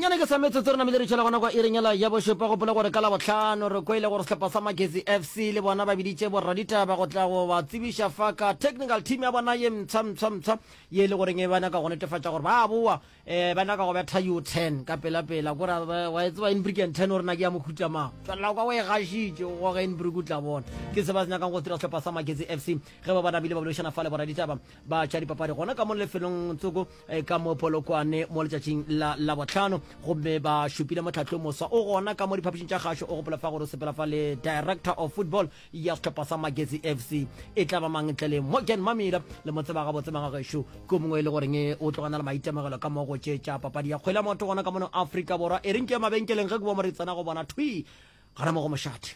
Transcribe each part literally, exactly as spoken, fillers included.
Senyane ke sametse tsona me le tshela gona kwa irenyela ya boshopa go pola gore kala botlhano re koile gore setlhopha sa Magezi F C le bona ba biditse bo raditaba go tla go ba tsibisha faka technical team ya bona ye mtsam tsam tsam ye le gore nge bana ka go netefatsa gore ba boa eh bana ka go betha U ten ka pela pela gora wa etsa in brick ten gore na ke ya mokhutla ma tsala kwa we gashitse go ga in brick utla bona ke se ba tsena ka go tira setlhopha sa Magezi F C ge ba bana bile ba boleshana fale bo raditaba ba tshadi papadi gona ka mo lefelong tsoko ka mo polokwane mo letšatšing la la botlhano gomme ba shupile motlhatlho mosa o gona ka mo diphaphishing tša kgašo o gopola fa gore sepela fa le director of football ya setlhopha sa Magezi F C e tla ba mantle le Morgan Mamila le motseba ga botseba ga gešo ko mongwe le goreng o tlogana le maitemogelo ka mo go tšetša papadi ya kgwela motho gona ka mono Afrika borwa e reng ke mabenkeleng ge ke bo mo re tsena go bona thui gana mo go mošate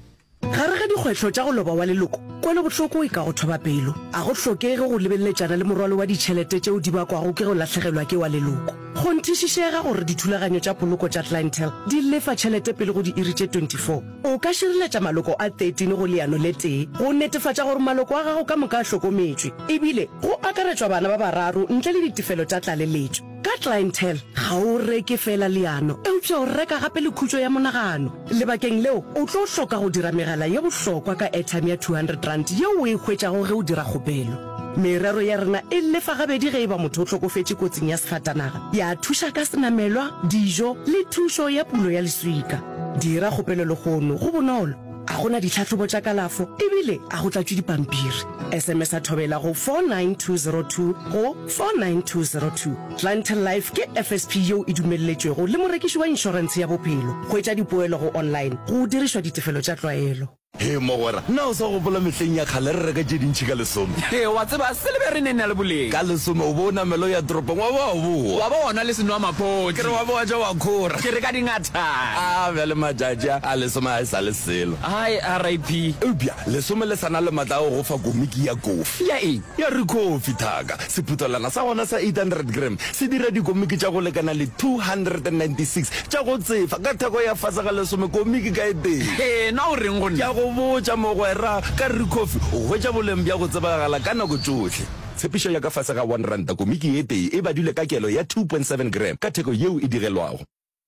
gare ga dikgwetlho tša go loba wa leloko kwa le botlhoko e ka go thoba pelo a go tlhokege go lebeletsana le morwalo wa ditšhelete tšeo di bakwago ke go latlhegelwa ke wa leloko go nthišišega gore dithulaganyo tša poloko tša clientele di lefa tšhelete pele go di iri tše twenty-four o ka šireletša maloko a thirteen go leano le tee go netefatša gore maloko a gago ka moka a hlokometswe ebile go akaretšwa bana ba bararo ntle le ditefelo tša tlaleletšo ka clientele ga o reke fela leano eupša o reka gape le khutšo ya monagano lebakeng leo o tlo hloka go dira megala ye bohlokwa ka airtime ya two hundred rand yeo o e hwetšago ge o dira kgopelo merero ya rena e lefa gabedi ge e ba motho o tlhokofetše kotsing ya sefatanaga ya thuša ka senamelwa dijo le thušo ya pulo ya leswika dira kgopelo le kgono go bonolo a gona ditlhatlhobo tša kalafo ebile a go tlatšwe dipampiri sms a thobela go four nine two zero two go four nine two zero two clientele life ke F S P yeo e dumelletšwego le morekiši wa inšorense ya bophelo go etša dipoelo go online go dirišwa ditefelo tša tlwaelo he mogwera nna o sa gopola mehleng ya kgale re reka tše dintšhi ka lesome he wa tseba se lebe re nena le boleng ka lesome o bona melo ya toropong wa ba boa wa bona le senwa mapoti ke re wa boa ja wa khora ke re ka dingata a bjale matšatši a lesome a e sa le selo hai R I P eupša lesome le sana le matla go fa komiki ya kofi ya eng ya re kofi thaka sephutolana sa gona sa eight hundred gram se dira dikomiki tša go lekana le two hundred ninety-six tša go tsefa ka theko ya fasa ga lesome komiki ka e teng he na o reng go nna go botša mogwera ka re coffee o hwetša boleng bja go tsebagala ka nako tsohle tshepišo ya ka fase ga one ranta komiki e tee e badile ka kelo ya two point seven gram ka theko yeo e digelwago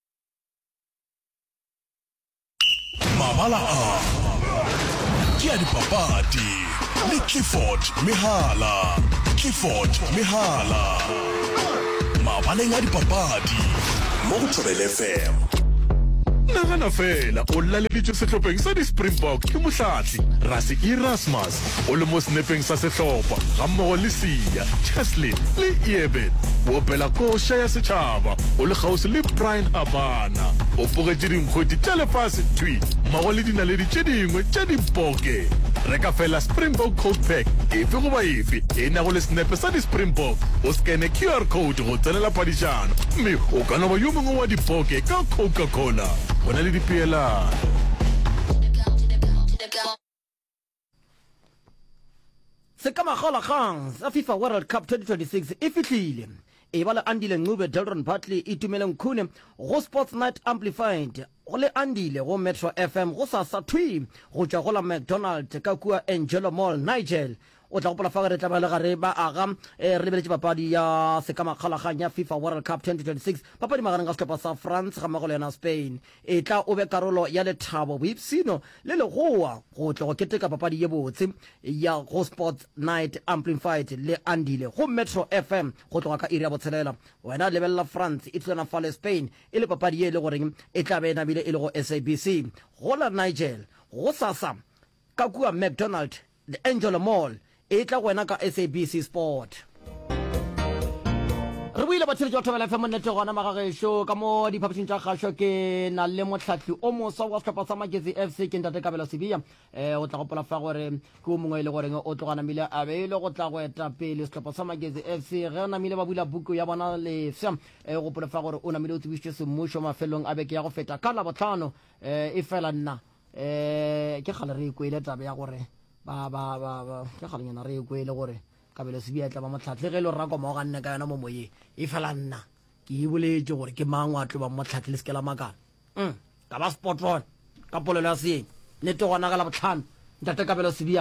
mabala a ke a dipapadi le Clifford Mehala Clifford Mehala mabaleng a dipapadi mo go Thobela F M nagana fela o laleditše sehlopheng sa di-Springbok ke mohlatli Rassie Erasmus o le mo snepeng sa sehlopha ga mmogo le Sia Cheslin le Eben o opela koša ya setšhaba o le kgausi le Brian Habana o fogetše dinkgwedi tša lefase twi mmogo le dinaledi tše dingwe tša dipoke reka fela Springbok code pack efe goba efe e nago le snepe sa di-Springbok o skene Q R code go tsenela phadišano mme o ka no ba yo mongwe wa dipoke ka Coca-Cola go na le dipeelano sekamagolakgang sa FIFA World Cup twenty twenty-six e fihlile e ba le Andile Ncube Delron Bartley e tumele Nkhune go Sports Night Amplified go le Andile go Metro F M go sa sa thui go tšwa go la McDonald ka kua Angelo Mall Nigel o tla gopola fa re tla ba le gare ba aga re lebeletše papadi ya sekamagolakgang ya FIFA World Cup twenty twenty-six papadi magareng ga setlhopha sa France ga mmogo le yona Spain e tla o be karolo ya lethabo boipsino le legoa go tla go keteka papadi ye botse ya go Sports Night Amplified le Andile go Metro F M go tloga ka iri ya botshelela wena lebelela France e tlona fa le Spain e le papadi ye e le goreng e tla be e nabile e le go S A B C go la Nigel go sasa ka kua McDonald le Angelo Mall e tla gwena ka S A B C Sport re buile batsheletši ba Thobela F M nnete gona magagešo ka mo diphaphishing tša kgašo ke na le motlhatlhi o mosa wa setlhopha sa Magezi F C ke ntate Kabelo Sebia eh o tla gopola fa gore ke o mongwe le goreng o tlogana mile a be ile go tla go eta pele setlhopha sa Magezi F C ge na mile ba bula buku ya bona le sa e go gopola fa gore o na mile o tsebisitše semmušo mafelong a beke ya go feta ka la botlhano eh e fela nna eh ke gale re ikwele tabe ya gore ba ba ba ke galenyana re ikwele gore Kabelo Sebia tla ba motlhatlhi ge le rako mo ga nne ka yona mo moye e fela nna ke e boletše gore ke mang wa tlo ba motlhatlhi le sekela makana mm ka ba sport on ka polelo ya seeng nete gona ka la botlhano ntate Kabelo Sebia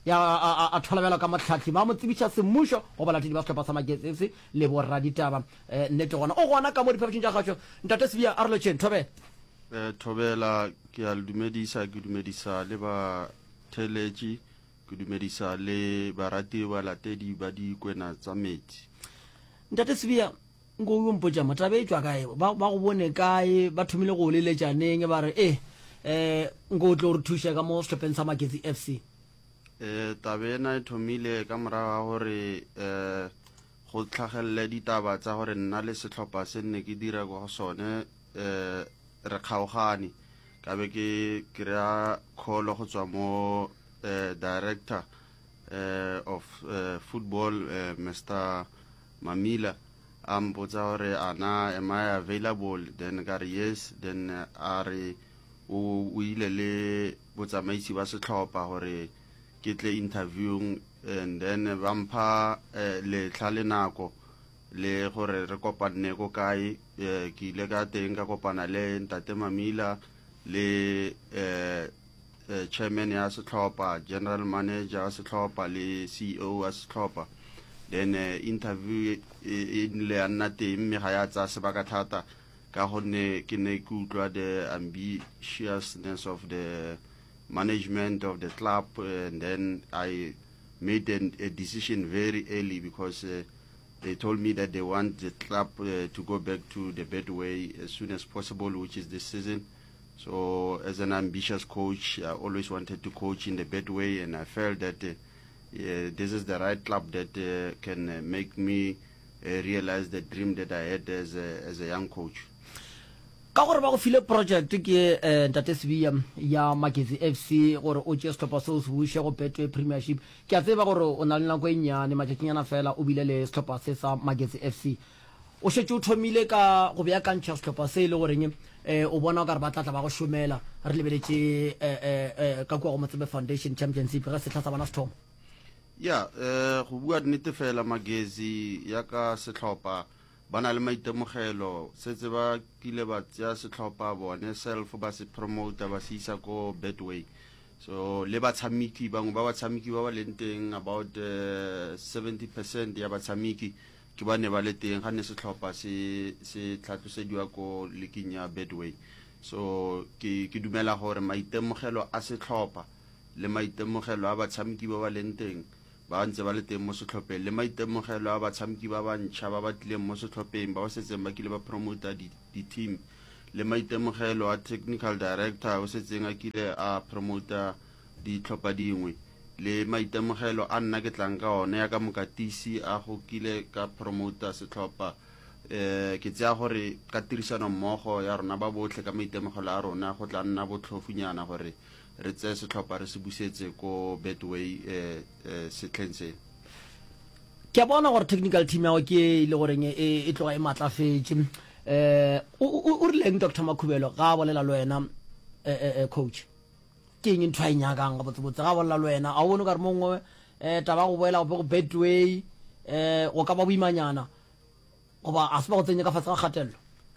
ya a tholabela ka matlhatli ba mo tsebisa semmušo go balatedi ba setlhopha sa Magezi F C le borraditaba um nnete gona o gona ka mo diphapošing tša gašo ntate Sebia a re lotšheng thobela eh thobela ke a le dumedisa ke dumedisa le ba theletši ke dumedisa le barati ba latedi ba dikwena tsa metsi ntate Sebia nko o mpotša motabe e tšwa kae ba go bone kae ba thomile go leletšaneng ba re eh eh nko o tlo re thuše ka mo sehlopheng sa Magezi F C eh tabena e thomile ka morago gore eh go tlhagelele ditaba tsa gore nna le setlhopha se nne ke dira go sone eh re kgaogane ka be ke kry-a call go tswa mo uh, director uh, of uh, football uh, Mister Mamila a mpotsa gore ana am I available then ka re yes then uh, a re o ile le botsamaisi ba setlhopha gore ke tle interviewing and then ba mpha uh, le tla le nako le gore re kopane go kae uh, ke ile ka teng ka kopana le ntate Mamila le uh, Uh, chairman ya setlhopha general manager ya setlhopha le C E O ya setlhopha then uh, interview in le anna teng mme ga ya tsa sebaka thata ka gonne ke ne ke utlwa the ambitiousness of the management of the club uh, and then I made an, a decision very early because uh, they told me that they want the club uh, to go back to the Betway as soon as possible, which is this season. So as an ambitious coach, I always wanted to coach in the Betway, and I felt that uh, uh, this is the right club that uh, can uh, make me uh, realize the dream that I had as a, as a young coach. ka gore ba go file project ke ntate Sebia ya Magezi F C gore o tšea setlhopha seo se buše go Betway Premiership ke a tseba gore o na le nako e nnyane matšatšinyana fela o bile le setlhopha se sa Magezi F C o šetse o thomile ka go beakantšha setlhopha se e le goreng um o bona o ka re ba tlatla ba go šomela re lebeletše ka kua go Motsebe Foundation Championship ge setlha sa bona se thoma ya um go bua nnete fela Magezi ya ka setlhopha ba na le maitemogelo setse ba kile ba tsea setlhopha bone self ba se promoter ba se isa ko Betway so le batshamiki bangwe ba batshamiki ba ba leng teng about uh, seventy percent ya batshamiki ke ba ne ba le teng ga ne setlhopha se se tlhatlosediwa ko leking ya Betway so ke ke dumela gore maitemogelo a setlhopha le maitemogelo a batshamiki ba ba leng teng ba ntse ba le teng mo setlhopheng le maitemogelo a batshamiki ba bantšha ba ba tlileng mo setlhopheng ba ba setseng ba kile ba promota di-team le maitemogelo a technical director o setseng a kile a promota ditlhopha dingwe le maitemogelo a nna ke tlang ka one ya ka mokatisi a go kile ka promota setlhopha um ke tsea gore ka tirisano mmogo ya rona ba botlhe ka maitemogelo a rona go tla nna botlhofunyana gore re tse setlhopha re se busetse ko Betway eh setlheng se ke bona gore technical team ya go ke le goreng e tloga e matlafetse eh o rileng Doctor Makhubelo ga bolela le wena eh coach ke eng ntwa inyakang ga botsebotse ga bolela le wena a bone ka re mongwe eh taba go boela go Betway eh go ka ba boimanyana go ba a se ba go tsenya ka fatsa ga gatello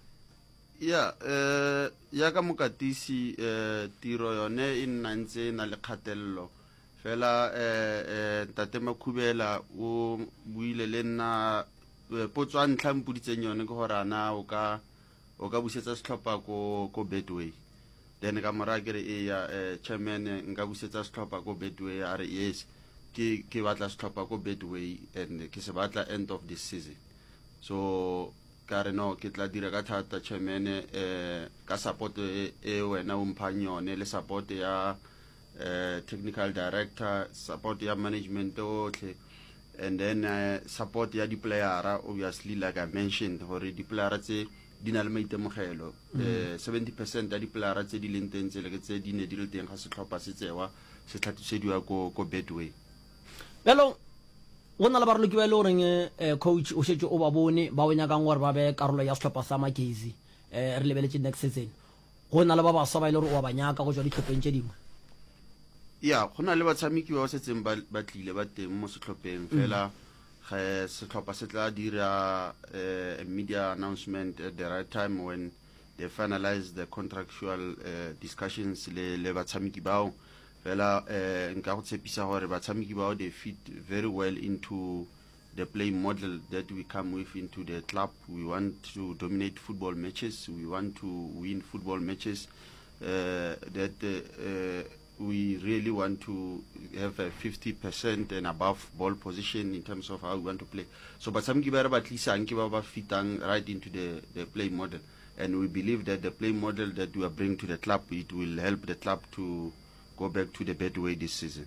ya eh ya ka mokatisi eh tiro yone e nna ntse na le kgatelelo fela eh Tate Makhubela o buile le nna potswa ntla mpuditseng yone ke gore ana o ka o ka busetsa setlhopha ko ko Betway then ka mora ke re e ya chairman nka busetsa setlhopha ko Betway a re yes ke ke batla setlhopha ko Betway and ke se batla end of this season so kare no ke tla dira ka thata chairman eh ka support e wena o mphang yone le support ya eh technical director support ya management otlhe and then uh, support ya di player obviously like I mentioned gore di player tse di na le maitemogelo eh seventy percent ya di player tse di leng teng tse le ke tse di ne di le teng ga setlhopha se tsewa se tlhatlosediwa ko ko Betway belo go na le ba re lokiwa le goreng coach o šetse o ba bone ba o nyakang gore ba be karolo ya setlhopha sa Magezi um re lebeletse next season go na le ba baswa ba ile gore o ba nyaka go tswa ditlhopheng tse dingwe ya go na le batshamiki ba setseng ba tlile ba teng mo setlhopheng fela ge setlhopha se tla dira a media announcement at the right time when they finalize the contractual uh, discussions le le batshamiki bao fela eh nka go tshepisa gore batshameki bao they fit very well into the play model that we come with into the club. We want to dominate football matches. We want to win football matches. Uh, that uh, uh, we really want to have a fifty percent and above ball position in terms of how we want to play. So, but some give at least fitang right into the, the play model. And we believe that the play model that we are bringing to the club, it will help the club to go back to the better way this season.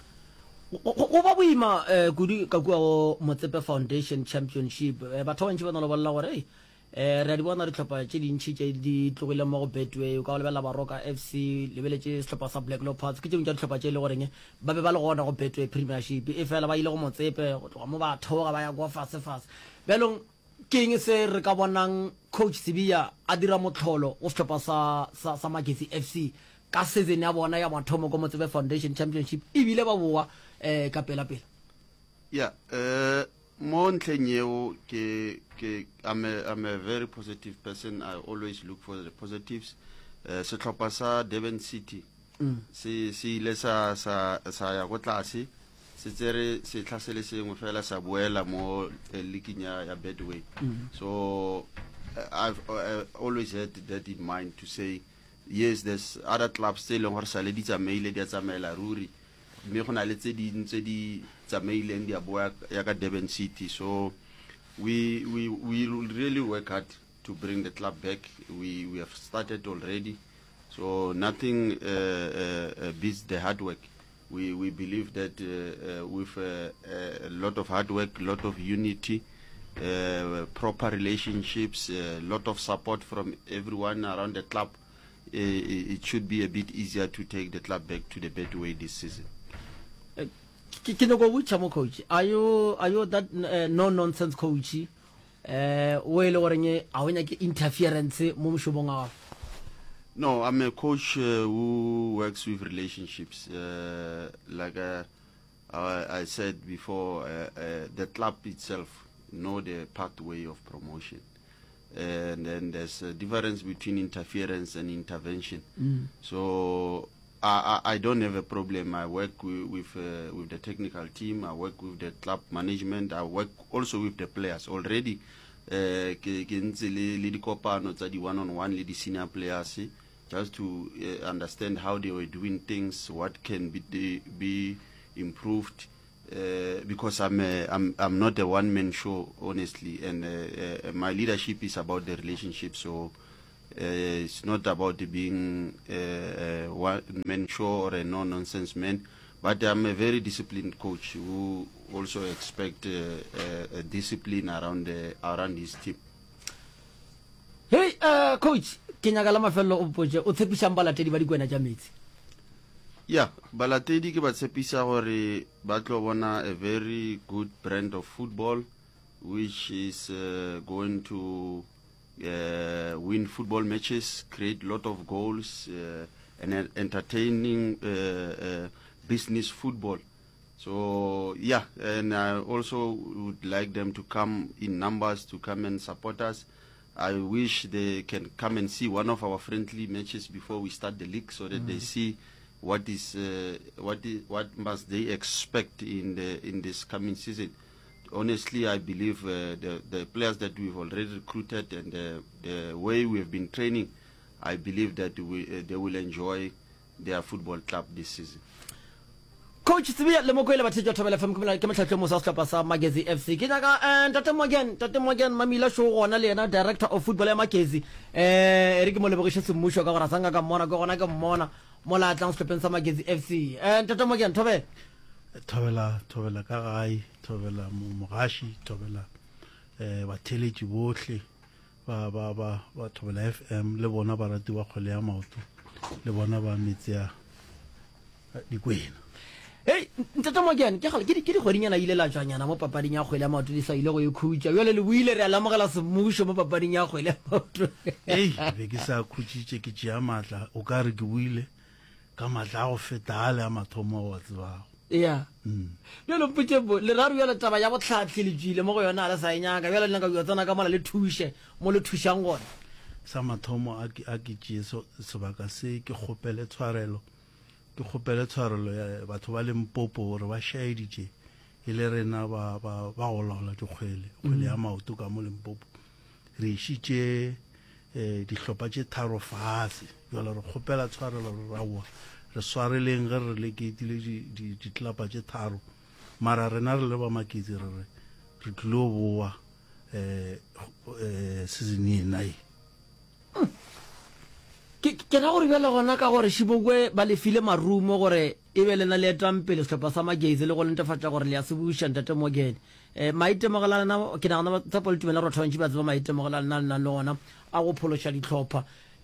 go ba boima eh kudu ka kwa go Motsepe Foundation Championship batho ba ntse ba no bolla gore eh re di bona re tlhopa tse dintsi tse di tlogile mo go Betway ka go lebella Baroka F C lebeletse setlhopha sa Black Leopards ke tse ntse tlhopa tse le goreng ba be ba le gona go Betway Premiership e fela ba ile go Motsepe go tloga mo ba thoga ba ya go fase fase belong keng se re ka bonang coach Sibiya a dira motlholo go setlhopha sa sa Magesi F C ka season ya bona ya mathomo go Motsepe Foundation Championship e bile ba boa eh ka pela pela yeah uh mo ntleng eo ke ke I'm a, I'm a very positive person. I always look for the positives. uh setlhopha sa Durban City se se ile sa sa sa ya go tlase se tsere se tlhasele sengwe fela sa boela mo leaguing ya Betway. So uh, I've uh, always had that in mind to say yes, there's other clubs still on horsa le di tsamaile di tsamaela ruri me gona le tse di ntse di tsamaileng di aboa ya ka Durban City. So we we we will really work hard to bring the club back. We we have started already, so nothing uh, uh, beats the hard work. We we believe that uh, uh, with uh, a lot of hard work, a lot of unity, uh, proper relationships, a lot of support from everyone around the club, uh, it should be a bit easier to take the club back to the better way this season. Ke no go witcha mo coach are you are you that uh, no nonsense coach eh o ile gore nye a wena ke interference mo moshobong a No, I'm a coach uh, who works with relationships. Uh, like uh, I, I said before, uh, uh, the club itself know the pathway of promotion. And then there's a difference between interference and intervention. Mm. So I, I, I don't have a problem. I work with with, uh, with the technical team. I work with the club management. I work also with the players already. Uh, ke ke ntse le le dikopano tsa di one on one le di senior players just to uh, understand how they were doing things, what can be the, be improved. Uh, because I'm a, I'm I'm not a one man show, honestly, and uh, uh, my leadership is about the relationship. So uh, it's not about being a, a one man show or a no nonsense man. But I'm a very disciplined coach who also expect uh, uh, a discipline around the around his team. Hey, uh, coach, ke nyaka la mafelo o potse o tshepisang balatedi ba dikwena tša metsi. Yeah, balatedi ke ba tshepisa gore ba tlo bona a very good brand of football which is uh, going to uh, win football matches, create a lot of goals, uh, and entertaining uh, uh, business football. So yeah, and I also would like them to come in numbers to come and support us. I wish they can come and see one of our friendly matches before we start the league, so that mm. they see what is uh, what is what must they expect in the in this coming season. Honestly, I believe uh, the the players that we've already recruited and the the way we have been training, I believe that we uh, they will enjoy their football club this season. Coach Sibiya le mo go ile bathetjwa thobela F M ke ke mtlhatlho mo sa setlapa sa Magesi F C ke nyaka eh Tate Mogen Tate Mogen Mamila show gona le yena director of football ya Magesi eh re ke mo lebogishe semusho ka gore sanga ka mmona go gona ke mmona mo la tlang setlopeng sa Magesi F C eh Tate Mogen thobe thobela thobela ka gai thobela mo mogashi thobela eh ba teleji bohle ba ba ba ba thobela F M le bona ba rati wa kgole ya maoto le bona ba metsi ya dikwena. Hey, Tate Mogen ke gale ke di ke di godinyana ile la jwanyana mo papading ya kgwele ya maoto di sa ile go ikhutša yole le buile re a lamogela semusho mo papading ya kgwele ya maoto. Hey, be ke sa khutšitše ke tšea matla o ka re ke buile ka matla go feta ale a mathomo wa tsebago. Yeah. Mm. Yole mpotse bo le raru yole taba ya botlhatlhe le jile mo go yona ala sa enyaka yole nna ka go tsana ka mola le thushe mo le thushang gona. Sa mathomo a ke a ke tšee sebaka se ke kgopele tshwarelo ke kgopele tshwarelo ya batho ba Limpopo gore ba shaeditše e le rena ba ba ba go laola dikgwele kgwele ya maoto ka mo Limpopo re išitše um dihlopha tše tharo fase jalo re kgopela tshwarelo re raoa re swareleng ge re leketile ditlapa tše tharo mara rena re le ba Maketse re re re tlilo boa um season e nae ke ra gore bjale gona ka gore Shibokwe ba lefile marumo gore e be lena le etampele sehlopha sa Magezi le go netefatša gore le ya se buša Ntate Mokene um maitemogelana ke nagana tsa politumela re thwantši ba tseba maitemogelana na lenang le gona a go phološa ditlhopha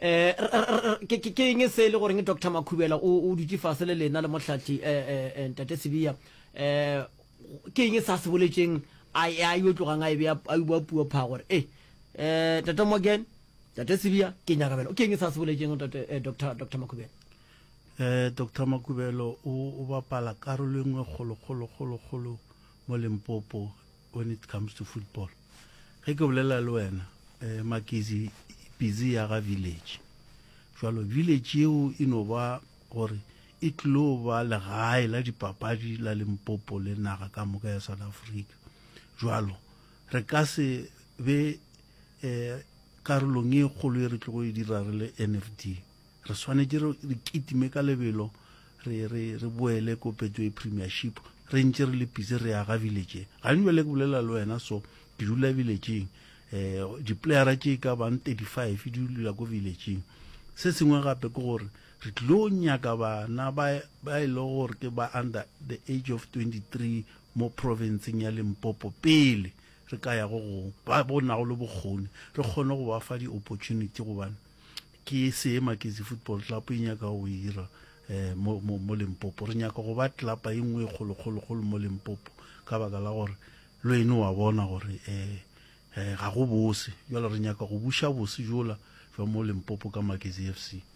um ke eng se le goreng Doctor Makhubela o dutse fase le lena le motlhatlhi um Ntate Sibiya um ke eng sa se boletšeng a yo tlogang a ebe a bua puo pha gore e um Ntate Mokene Tate Sibiya ke nyaka bela o ke eng sa se boletšeng Dr Dr Makhubela eh Dr Makhubelo o bapala karolo engwe kgolo kgolo kgolo kgolo mo Limpopo when it comes to football ge ke bolela le wena eh Makizi busy ya ga village jalo village eo e no ba gore e tlo ba le gae la dipapadi la Limpopo le naga ka moka ya South Africa jalo re ka se be eh karolong e kgolo e re tlo go e dira re le N F D re swanetse re kitime ka lebelo re re re boele ko Petwe Premiership re ntse re le pise re ya ga village ga nwe le bolela le wena so ke dula village eh di player tše ka ba thirty-five di dula ko village se sengwe gape ke gore re tlo nyaka bana ba ba ile gore ke ba under the age of twenty-three mo province ya Limpopo pele re ka ya go go ba bona go le bogone re kgone go ba fa di opportunity go bana ke se Maketse football club e nyaka go ira eh mo mo Limpopo re nyaka go ba club e nngwe kgolo kgolo kgolo mo Limpopo ka baka la gore lo eno wa bona gore eh eh ga go bose jalo re nyaka go busha bose jola fa mo Limpopo ka Maketse F C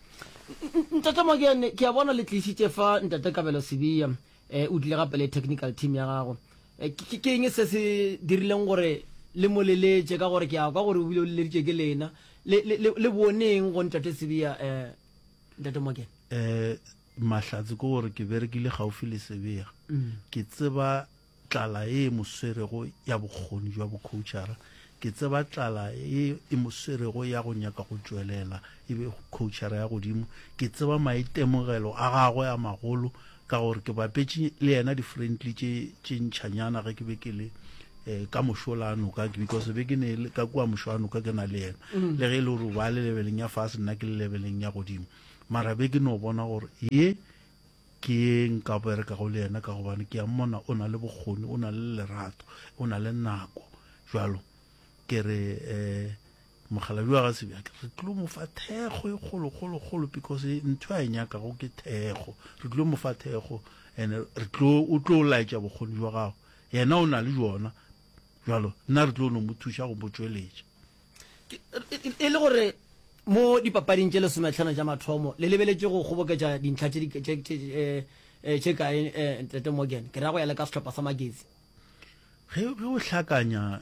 Ntate Mokene ke a bona le tlisitse fa Ntate Kabelo Sibiya eh o dile gape le technical team ya gago ke eng se se dirileng gore le moleletse ka gore ke a kwa gore o bile o le ke lena le le boneng go Ntate Sibiya eh Ntate Mokene eh mahlatse go gore ke berekile gaufi le Sibiya ke tseba tlala e moserego ya bokgoni jwa bo coachara ke tseba tlala e e moserego ya go nyaka go tswelela e be coachara ya godimo ke tseba maitemogelo a gagwe a magolo ka gore ke bapetse le yena di friendly tše tše ntšhanyana ge ke be ke le eh ka mošolano ka because be ke ne ka kwa mošolano ka ke na le yena le ge le gore ba le lebeleng ya fase nna ke le lebeleng ya godimo mara be ke no bona gore ye ke nka bere ka go le yena ka gobane ke a mmona o na le bokgoni o na le lerato o na le nako jalo ke re eh mogala bua ga Sibiya ke re tlo mo fa thego e kgolo kgolo kgolo because ntho a nyaka go ke thego re tlo mo fa thego ene re tlo o tlo laitša bokgoni jwa gago yena o na le jona jalo nna re tlo no mo thuša go botsweletša e le gore mo dipapading tše lesometlhano tša mathomo le lebeletse go kgoboketša dintlha tše kae Ntate Mokene ke ra go ya le ka sehlopha sa Magezi ge o hlakanya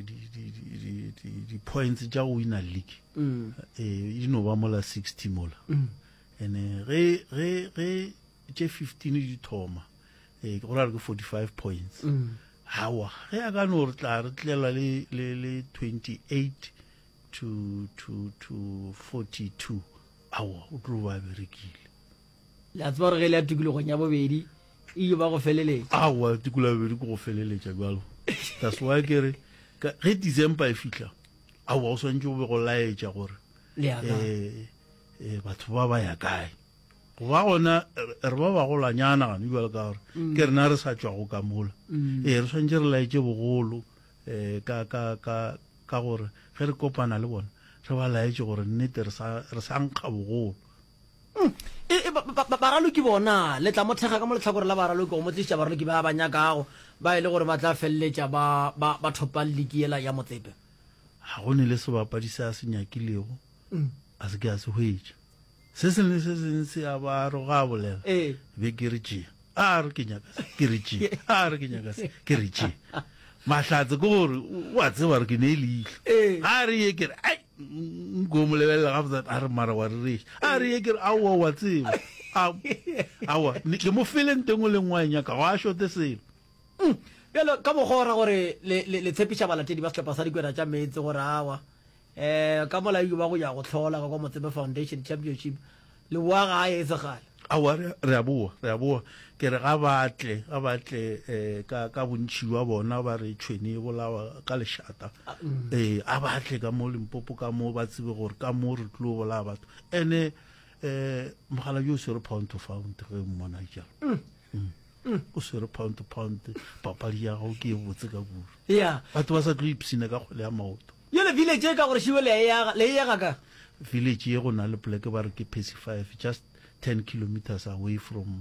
di-points tša go wina league e no ba mola sixty mola ene ge tše fifteen di thoma go ra re ke forty-five points hawa ge a ka no re tla re tlela le twenty-eight to to to forty-two awa o tlo ba berekile le a tseba gore ge le ya tikologong ya bobedi e ba go feleletša awa tikologo ya bobedi ke go feleletša jalo that's why ke re ge December e fihla awa o swantse o be go laetša gore um batho ba ba ya kae goba gona re ba ba golanyana gane jalo ka gore ke rena re sa tšwago ka mola ee re swantse re laetse bogolo um ka gore ge re kopana le bona re ba laetse gore nnete re sa nkga bogolo baraloki bona le tla mothega ka mo letlhakore la baraloki go mo tliša baraloki ba banyakago ba e le gore ba tla feleletša ba thopang leki ela ya motsepe ga go ne le sebapadi se a se nyakilego a se ke a se hwetša se sengwe se sengwe se a ba re ga a bolela be ke re tšea a re ke nyaka se ke re tšea a re ke nyaka se ke re tšea mahlatse ke gore wa tseba re ke ne e leihlo a re ye ke re ai nko mo lebelela ga botsa a re mara wa re reša a re ye ke re aowa wa tseba awa ke mo fele nteng o leng wa nyaka go a shote selo bjalo ka mogora gore le tshepiša balatedi ba setlhopha sa dikwena tša meetse gore awa um ka molai ba go ya go tlhola ka kwa Motsebe Foundation Championship le boa gae e segale awa re a boa re a boa ke re ga batle ga batle um ka bontšhi wa bona ba re tšhweni e bolawa ka lešata um a batle ka mo Limpopo ka mo ba tsebe gore ka mo re tlo bolaya batho ene um mogala jo o swere pound to pound ge mmona jalo o swere pound to pound papadi ya gago ke e botse ka kudu ya batho ba sa tlo ipsina ka kgole ya maoto yole village e ka gore šiwe le e yaga ka village ye go na le poleke ba re ke Percy five just ten kilometers away from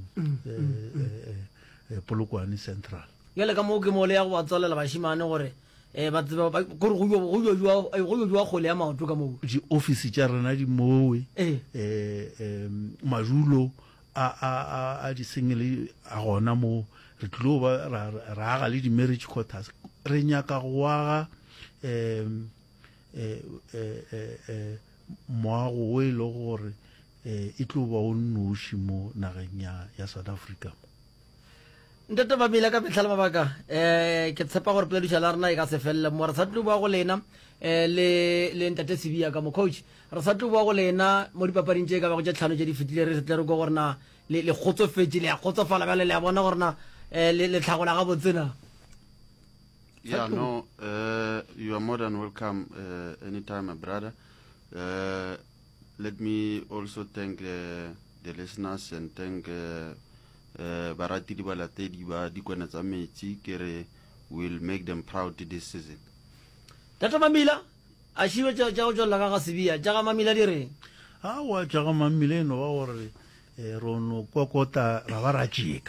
Polokwane Central. Yale ka mo ke mo le ya go ba tsolela bashimane gore eh ba tseba gore go go yo go yo go le ya maoto ka mo di office tša rena di mowe eh eh majulo a a a di singele a gona mo re tlo ba ra ga le di marriage quarters re nyaka go aga em eh eh eh mo go e lo gore e tlo ba o nnoši mo nageng ya South Africa. Ntate Mamila ka metlhala mabaka um ke tshepa gore polediša la rena e ka se felele mo re sa tlo boa go lena um le ntate Sebia ka mo coach re sa tlo boa go lena mo dipapading tše ka bago tša tlhano tše di fetile re setle re ko gorena le kgotsofetse le ya kgotsofala bjale le ya bona gorena le tlhagola ga botsena. Yeah, no, uh, you are more than welcome uh, anytime, my brother. Uh, let me also thank uh, the listeners and thank uh, uh, Barati di Balatedi ba dikwena tsa metsi kere will make them proud this season. Tata Mamila, a šiwe tša go tšwelela ka ga Sebia tša ga Mamila di reng? Awa tša ga Mamila eno ba gore rono kokota ra ba ra tšeka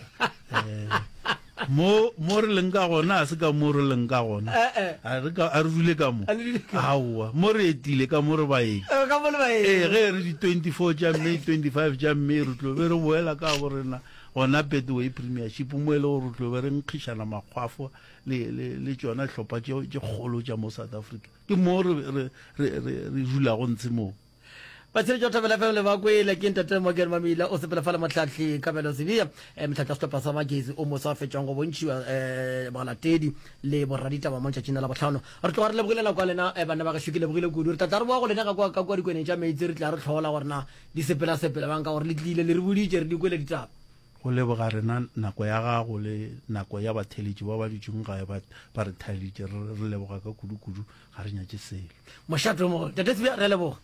mo mo re leng ka gona a se ka mo re leng ka gona a re ka a re dule ka mo aowa mo re etile ka mo re baeng ee ge re di twenty-four tša May twenty-five tša May re tlo be re boela ka go rena gona Betway Premiership mo e le gore re tlo be re nkgišana makgwafo le tšona tlhopha tše kgolo tša mo South Africa ke mo re dulago ntse moo Batsiri jo tabela fa le ba kwela ke ntate Morgan Mamila o sepela fa le motlhatlhi ka belo Sebia e mtlhatla setlhopha sa Magezi o mo sa fetšang go bontšiwa um balatedi le borradita ba montšhatšina la botlhano re tlo ga re lebogilela kwa lena bana ba gašo ke lebogile kudu re tlatla re boa go lena ka kwa dikweneng tša meetse re tla re tlhola gorena di sepela-sepela bang ka gore le tlile le re boditše re di kwele ditaba go leboga rena nako ya gago le nako ya batheletši ba ba ditšong gae ba re thaeletše re leboga ka kudu-kudu ga re nyatše selo mošato mo tate Sebia re leboga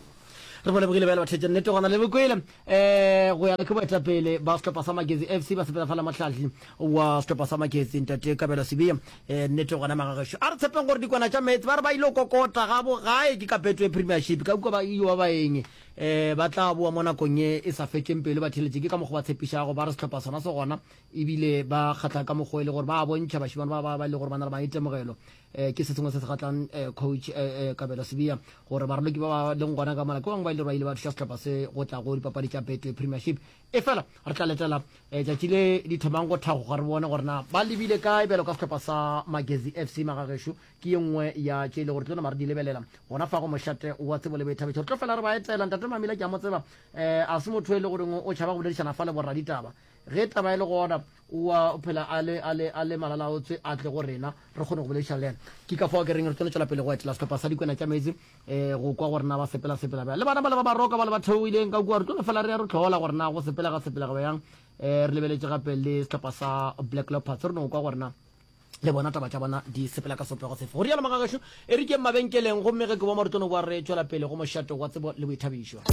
re bole bogile ba le bathetša nnete gona le bokwele um go ya ke boetapele ba setlhopha sa Magezi F C ba sepela fa la matlhatlhi wa setlhopha sa Magezi ntate Kabelo Sebia um nnete gona magagešo a re tshepeng gore dikwana tša meetse ba re ba ile kokota gabo gae ke ka Betway Premiership ka kua ba iwa baeng um ba tla boa mo nakong e e sa fetšeng pele ba theletše ke ka mokgwa ba tshepišago ba re setlhopha sona se gona ebile ba kgatla ka mokgwa e le gore ba bontšha bašimane ba ba le gore ba na le maitemogelo um ke se sengwe se se kgatlang coach Kabelo Sebia gore ba reloki ba ba leng gona ka malako bangwe ba ile ba ile ba thuša setlhopha se go tla go dipapadi tša Betway Premiership e fela re tla letela tšatši le di thomang go thago ga re bone gorena ba lebile kae bjalo ka setlhopha sa Magezi F C magagešo ke ye nngwe ya tše e le gore tlona mare di lebelela gona fa go mošate wa tsebo le boethabetšo re tlo fela re ba etela ntate Mamila ke a mo tseba um a se motho e le goreng o tšhaba go boledišana fa le borraditaba ge taba e le gona o phela a le malalaotswe a tle go rena re kgone go bolediša le ena ke ka fao ke reng re tlo tšwela pele go etela setlhopha sa dikwena tša meetse um go kwa gorena ba sepela-sepela bja le bana ba le ba baroka ba le ba theoileng ka kua re tlo fela re ya re tlhola gorena go sepela ga sepela go yang um re lebeletše gape le setlhopha sa Black Leopards re no go kwa gorena le bona taba tša bona di sepela ka sopego sefe go rialo magagešo e re ke mabenkeleng gomme ge ke bo maritono boa re tšwela pele go mošato wa tsebo le boithabišwa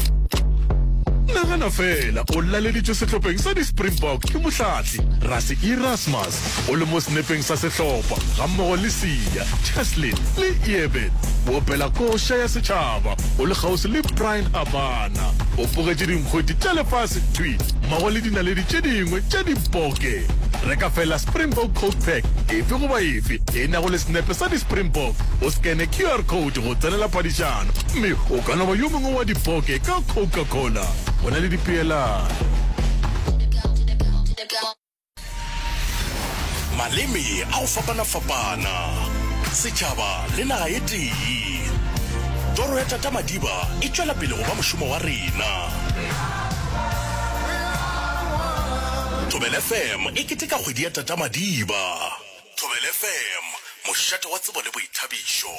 nagana fela o laleditše sehlopheng sa di-Springbok ke mohlahli rase Erasmus o le mo senepeng sa sehlopa ga mmogo le Sia Cheslin le Eben o opela koša ya setšhaba o le kgausi le Brian Abana o fogetše dinkgwedi tša lefase twi mmogo le dinaledi tše dingwe tša dipoke reka fela Springbok Coke Pack efe goba efe e nago le senepe sa di-Springbok o skene Q R code go tsenela phadišano mme o ka noba yo mongwe wa dipoke ka Coca-Cola go na le dipeelano maleme a go fapana-fapana setšhaba le naga e tee toro ya tata Madiba e tšwela pele go ba mošomo wa rena Thobela F M e keteka kgwedi ya Tatamadiba. Thobela F M mošate wa tsebo le boithabišo.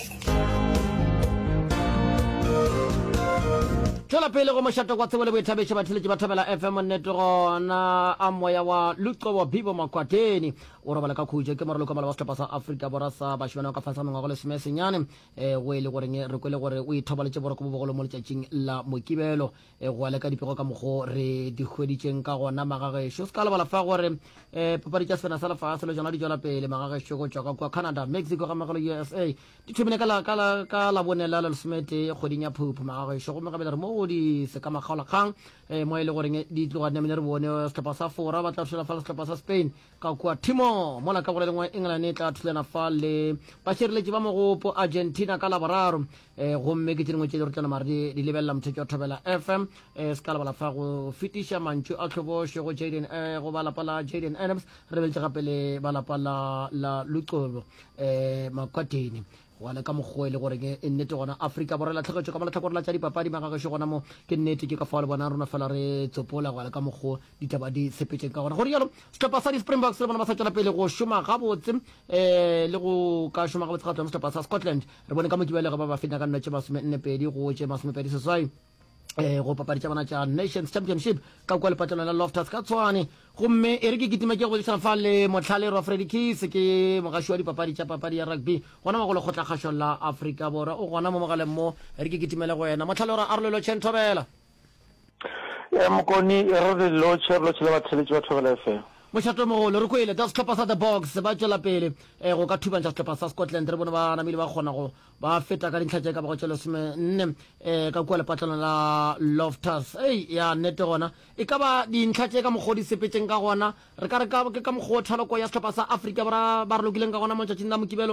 tšwela pele go mošate kwa tsebo le boithabišo batheletši ba Thobela F M nnete gona a moya wa luqo wa bibo makwateni o robala ka khutše ke moralo kamala wa setlhopha sa Afrika Borwa sa bašimane ka fasa mengwago le semesenyane um go e le goreng re kwele gore o ithobaletše boroko bo bogolo mo letšatšing la mokibelo go a leka dipego ka mokgo re di hweditšeng ka gona magagešo se ka lebala fa gore um papadi tša sefena sa lefase le jona di tšwela pele magagešo go tšwa ka kwa Canada, Mexico ga magalo U S A di thomile ka labone la lesomete kgweding ya phuphu magagešo go megabele re mo di se ka makgaolakgang um mo e le goreng di tloga nemene re bone setlhopha sa fora ba tla thulela fa le setlhopha sa Spain ka kwa timo mola ka gorelengwe England e tla thulana fa le bašireletši ba mogopo Argentina ka laboraro um gomme ke tše dingwe tše di rutlana mare di lebelela mothetšo wa Thobela F M um se ka lebala fa go fetiša mantšu a tlhobošo go Jaden go ba lapa la Jaden Adams re beletše gape le ba lapa la Luqolo um makwateni wa le ka mokgwa e le gore e nnete gona Afrika Borwa la tlhagetšo ka malatlhakore la tša dipapadi magagešo gona mo ke nnete ke ka fao le bona rona fela re tsopola go le ka mokgwa ditaba di sepetšeng ka gona gore jalo setlhopha sa di-Springboks le bona ba sa tšwela pele go šoma gabotse um le go ka šoma gabotse ga tloa mo setlhopha sa Scotland re bone ka mokibelego ba ba feta ka nna tše masomennepedi go tše masomepedi seswai um go papadi tša bona tša Nations Championship ka kwa lepatlelo la Loftus ka tshwane gomme e re ke kitima ke go bodisana fa le motlhale ro Freddy Keys ke mogaši wa dipapadi tša papadi ya rugby gona magolo kgotlakgašo la Afrika Borwa o gona mo mogaleng mo e re ke kitimele go wena motlhale ora a re lelo tšhen Thobela mokoni e re lelo tšhe re lotšhele batheletši ba Thobela F M mošato mogolo re kwele da setlhopha sa the box ba tšwela pele um go ka thubantša setlhopha sa Scotland re bone ba namile ba kgona go ba feta ka dintlha tše ka ba go tšwela lesomenne um ka kua lepatlelo la Loftus ei ya nnete gona e ka ba dintlha tše ka mokgwa di sepetšeng ka gona re ka re ke ka mokgwa thaloko ya setlhopha sa Afrika ba re lokileng ka gona mo tšatšing la mokibelo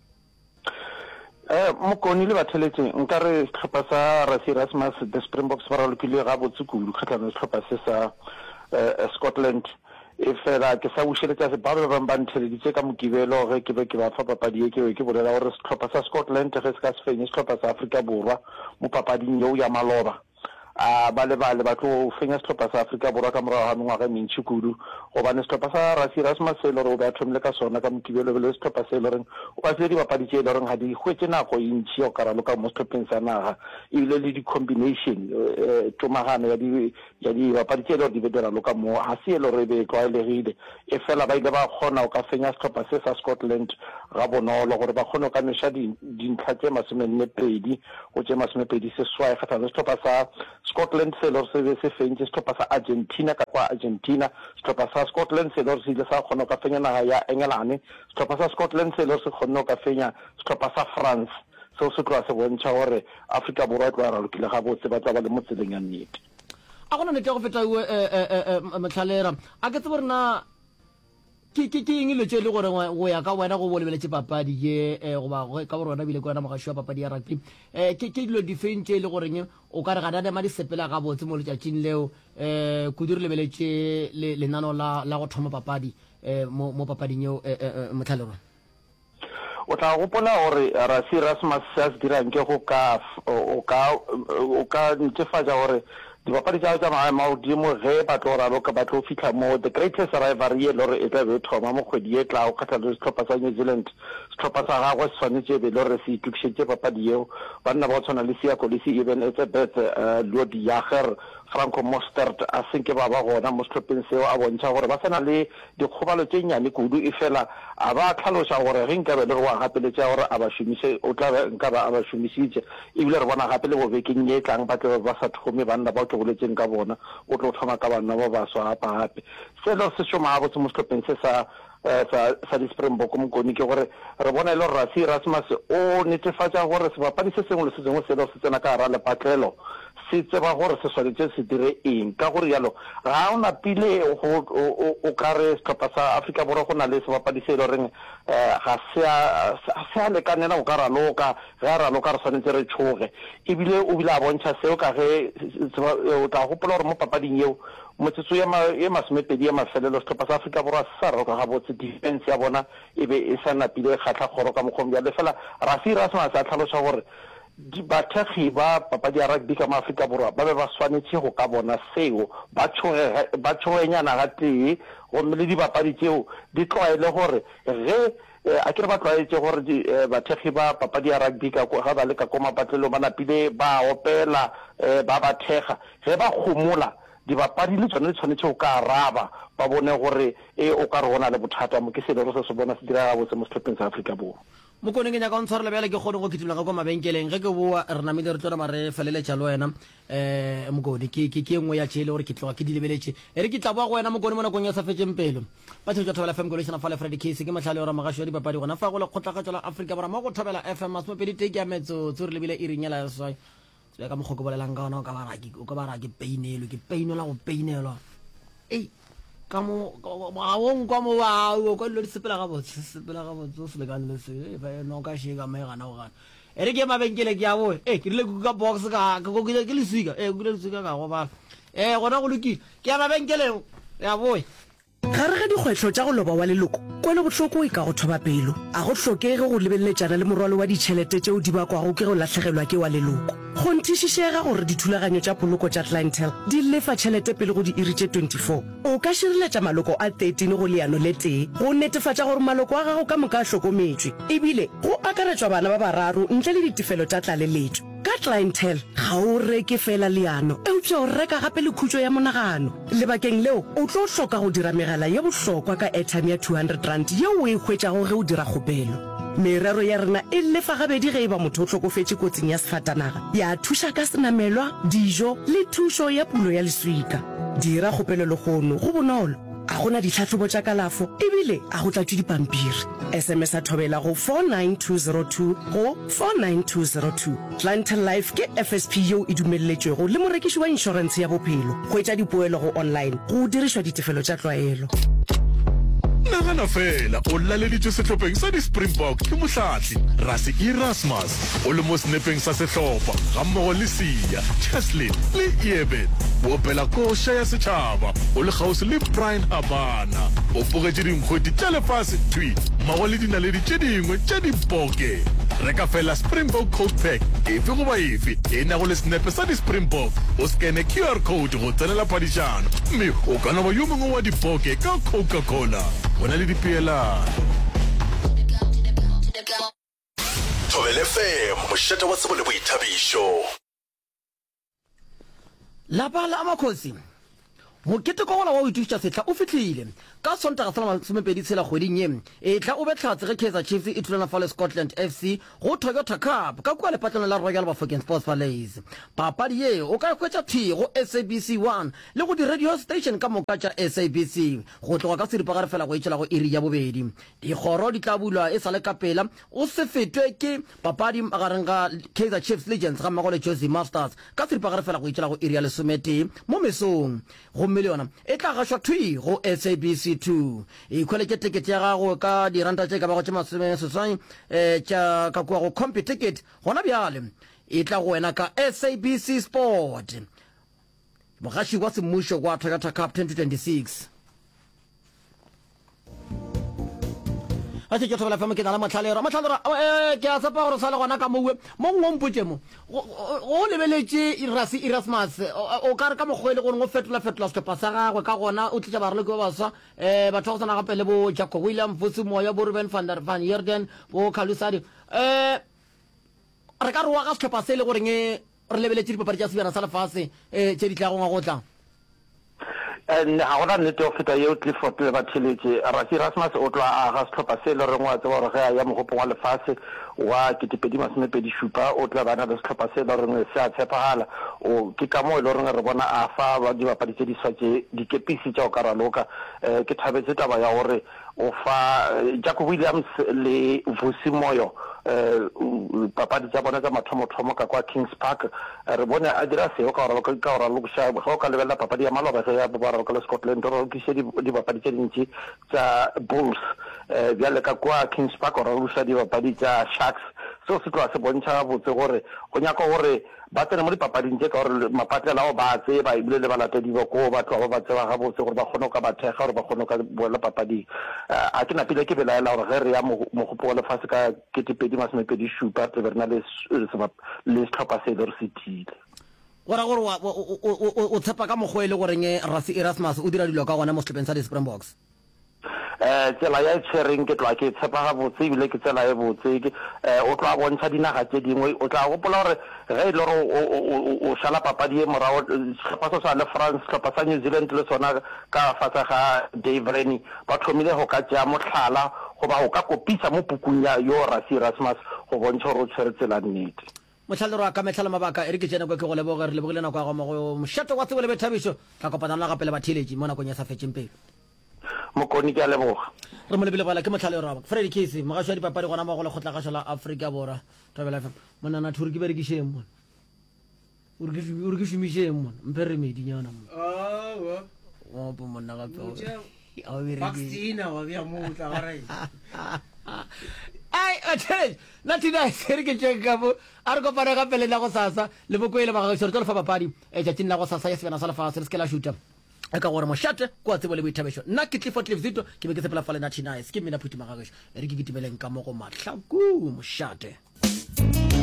um mokoni le batheletši nka re setlhopha sa Rassie Erasmus the Springboks ba ralokile ga botse kudu kgatlhano setlhopha se sa Scotland e fela ke sa bušeletša se ba ba bang ba ntheleditše ka mokibelo ge ke be ke ba fa papadi e ke be ke bolela gore setlhopha sa Scotland ge se ka se fenye setlhopha sa Afrika Borwa mo papading yeo ya maloba a ba le bale ba tlo fenya setlhopha sa Afrika Borwa ka morago ga mengwaga e mentši kudu gobane setlhopha sa Rassie Erasmus se le gore o be a thomile ka sona ka mokibelo be le setlhopha se e le goreng o ka tsele dibapadi tše e le goreng ga di hwetse nako e ntšhi o ka raloka mo setlhopheng sa naga ebile le di-combination tomagano ya dibapadi tše e le gore di be di raloka mo ga se e le gore e be e tlwaelegile e fela ba ile ba kgona o ka fenya setlhopha se sa Scotland ga bonolo gore ba kgone o ka neša dintlha tše masomennepedi go tše masomepedi seswai kgatlhano setlhopha sa Scotland se lor se be se fentse setlhopha sa Argentina ka kwa Argentina setlhopha sa Scotland se lor se ile sa kgona ka fenya naga ya England setlhopha sa Scotland se lor se kgona ka fenya setlhopha sa France seo se tloa se bontšha gore Afrika Borwa e tloa ralokile ga botse ba tla ba le mo tseleng ya nnete a gona nete go feta motlhalera a ke tsebo rena ke eng ilo tše e le gore go ya ka wena go bo lebeletše papadi ye goba ka gore wena bile ke wena mogaši wa papadi ya rugby um ke dilo difeng tše e le goreng o ka re ga dadema di sepela gabotse mo letšatšing leo um kudu re lebeletše lenano la go thoma papadi um mo papading yeo motlhalerona o tla gopola gore Rassie Erasmus se se dirang ke go ka o ka netefatša gore dibapadi tša tša maemo a godimo ge ba tlo raloka ba tlo fitlha mo the greatest rivalry e le gore e tla be e thoma mo kgwedi e tlago kgatlhano setlhopha sa New Zealand setlhopha sa gagwe se tshwanetse e be le gore se itukišetše papadi eo banna ba go tshwana le Siya Kolisi even Elizabeth Lord Jager Franco Mostert a senke ba ba gona mo setlhopheng seo a bontšha gore ba sena le dikgobalo tše nnyane kudu e fela a ba tlhaloša gore ge nka be le re wa gapeletša gore a ba šomiše o tla nka ba a ba šomišitše ebile re bona gape le bobekeng ye tlang ba tle ba sa thome banna ba ke boletseng ka bona o tlo thoma ka banna ba baswa gapa gape selo se šoma gabotse mo setlhopheng se sa sa di-Springbok mokoni ke gore re bona e le gore Rassie Erasmus o netefatša gore sebapadi se sengwe le se sengwe selo se tsena ka gara lepatlelo se tseba gore se swanetse se dire eng ka gore yalo ga o napile o ka re setlhopha sa Afrika Borwa go na le sebapadi se e le goreng ga se a lekanela go ka raloka ge a raloka re swanetse re tšhoge ebile o bile a bontšha seo ka ge o tla gopola gore mo papading eo motsotso ye masomepedi ya mafelelo setlhopha sa Afrika Borwa se sa raloka ga botse defense ya bona e be e sa napile kgatlha kgoro ka mokgong bjale fela Rassie Erasmus a tlhaloša gore di bathegi ba papadi ya rugby ka maAfrika Borwa ba be ba swanetse go ka bona seo ba tshwe ba tshwenyana ga tee gomme le dibapadi tseo di tlwaele gore ge a ke re ba tlwaetse gore bathegi ba papadi ya rugby ka ga ba le ka ko mapatlelo ba napile ba opela ba ba thega ge ba gomola dibapadi le tsone le tshwanetse go ka araba ba bone gore e o ka re gona le bothata mo ke se le go se bona se dira go se mo setlhopheng sa Afrika Borwa mo kone ke nyaka o ntshwarele bjale ke kgone go kitula ka kwa mabenkeleng ge ke boa re namile re tsona mare felele tša le wena um mokone ke engwe ya tšele gore ke tloga ke di lebeletše e re ke tla boa go wena mokone mo nakong ya sa fetseng pelo ba tšhetša thobela f m kolešana fa le freddy case ke matlhale ora magašo ya dipapadi gona fa go le kgotlagatšo la Afrika Borwa mo go thobela f m masomepedi teke ya metsotso re lebile e rinyela ya swai se ka mokgoko bolelang ka ona o ka ba ra ke peinelwe ke peinelwa go peinelwa ei ka mo gaong kwa mo bao kwa dilo di sepela gabotse sepela gabotse o se lekane le se no ka sheka mae gana o gana e re ke mabenkele ke ya boe e ke rile ka box ke leswika e ke leswika ka go bala e gona go lokile ke ya mabenkeleng ya boe gare ga dikgwetlho tša go loba wa leloko kwele botlhoko e ka go thoba pelo a go tlhokege go lebeletsana le morwalo wa ditšhelete tšeo di bakwago ke go latlhegelwa ke wa leloko go nthišišega gore dithulaganyo tša poloko tša clientele di lefa tšhelete pele go di iri tše twenty-four o ka šireletša maloko a thirteen go leano le tee go netefatša gore maloko a gago ka moka a hlokometšwe ebile go akaretšwa bana ba bararo ntle le ditefelo tša tlaleletšo ka clientele ga o reke fela leano eupša o reka gape le khutšo ya monagano lebakeng leo o tlo hloka go dira megala ye bohlokwa ka airtime ya two hundred rand yeo o e hwetšago ge o dira kgopelo merero ya rena e lefa gabedi ge e ba motho o tlhokofetše kotsing ya sefatanaga ya thuša ka senamelwa dijo le thušo ya pulo ya leswika dira kgopelo le gono go bonolo a gona ditlhatlhobo tša kalafo ebile a go tlatšwe dipampiri sms a thobela go four nine two zero two go four nine two zero two clientele life ke f s p yeo e dumelletšwego le morekiši wa inšorense ya bophelo go etša dipoelo go online go dirišwa ditefelo tša tlwaelo nagana fela o laleditšwe sehlopheng sa di-Springbok ke mohlahli rasi erasmus o le mo senepeng sa sehlopha ga mmogo le sia cheslin le eben boopela koša ya setšhaba o le kgausi le brian habana o pogetše dinkgwedi tša lefase twi mmago le dinaledi tše dingwe tša dipoke reka fela Springbok code pack efe goba efe e nago le senepe sa di-Springbok o skene Q R code go tsenela phadišano mme o ka naba yo mongwe wa dipoke ka Coca-Cola go na le dipeelano Thobela F M mošate wa tsebo le boithabišo lapa la makhosi mokete ko gola wa o ituša setla o fitlhile ka sontaga sa masomepedi tshela kgweding ye e tla o betlhatse ge Kaizer Chiefs e thulana fa le Scotland F C go Toyota Cup ka kua lepatlano la Royal Bafokeng Sports Palace papadi ye o ka hwetša thi go S A B C one le go di-radio station ka moka tša S A B C go tloga ka seripagare fela go etšela go iri ya bobedi dikgoro di tla bulwa e sa le ka pela o se fetwe ke papadi magareng ga Kaizer Chiefs Legends ga mmago le Josie Masters ka seripagare fela go etšela go iri ya lesomete mo mesong gomme le yona e tla gašwa thwi go S A B C two e khweletse ticket ya gago ka diranta tše ka bago tše masome seswai um tša ka kua go compi ticket gona bjale e tla go wena ka S A B C Sport mogaši wa semmušo wa Toyota Cup twenty twenty-six a tšhe ke thobela feme ke na le matlhalero matlhalero ke a tshepa gore sa le gona ka moue mo ngwompotse mo go lebeletše rasi erasmus o ka re ka mokgwele gore go fetola-fetola setlhopha sa gagwe ka gona o tlitša bareloko ba baswa um batho go tsana gape le bo Jacob William Vusi Moya bo Ruben van Yerden bo Kalusadi um re ka re wa ga setlhopha se le goreng re lebeletše dipapadi tša sebjana sa lefase um tše di tlagong a go tlang and ha gona nnete o feta yeo Clifford le batheletše rasi erasmus o tloa aga setlhopha se le reng wa tseba gore ge a ya mogopong wa lefase wa ketepedi masomepedi šupa o tla bana le setlhopha se le reng se a tshepagala o ke ka moo e le reng re bona a fa ba dibapadi tše diswa tše dikepisi tša o ka raloka um ke thabetse taba ya gore o fa Jacob Williams le Vusi Moyo um papadi tša bona tša mathomothomo ka kwa Kings Park re bone a dira seo ka gore ka gore lokiša ga o ka lebelela papadi ya maloba ge ya bobara ka le Scotland re lokiše dibapadi tše dintši tša Bulls um bjale ka kwa Kings Park gore lokiša dibapadi tša Sharks seo se tloa se bontšha botse gore go nyaka gore ba tsene mo dipapading tse ka gore mapatlela ao ba tseba ebile le balatedi ba ko batho ba ba tseba ga botse gore ba kgone ka bathega gore ba kgone ka boela papading a ke napile ke belaela gore ge re ya mogopolo wa lefatshe ka ketepedi masomepedi šupa tsebe re na le setlhopha se le re se thile gora gore o tshepa ka mokgwa e le goreng Rassie Erasmus o dira dilo ka gona mo setlhopheng sa di-Springboks eh tsela ya tshwereng ke tloa ke tshepa ga botse ebile ke tsela e botse o tloa bontsha dinaga tse dingwe o tla gopola gore ge e le gore o šala papadi e morago setlhopha sa le France setlhopha sa New Zealand le sona ka fatsa ga Dave Rennie ba thomile go ka tšea motlhala goba go ka kopisa mo pukung ya yo Rassie Erasmus go bontsha gore o tshwere tsela nnete motlhalero a ka metlhala mabaka e re ke tsena kwa ke go leboga re lebogile nako ya go mo mošato wa tsebo le bethabišo ka kopana la gape le batheletši mo nakong ya sa fetšeng pele mokoni ke a leboga re mo lebile bala ke motlhalero raba Freddy Casey mogašo ya dipapadi gona mo go le kgotlagašo la Afrika Borwa Thobela F M monana thuri ke berekišeng mona o re ke šomišeng mona mpe re medinyana mona opo monna gape ai athe la tina sere ke tšeka bo a re kopana gape le la go sasa le bokoele bagašo re tlo le fa papadi e tšatšing la go sasa ya sebena sa lefase re se ke la šuta e ka gore mošate kwa tsebo le boithabišo nna ke Clifford Levzito ke be ke tsepela fa le natšhinice ke mmina phuthi magagašo e re ke ketimeleng ka mo go mahlaku mošate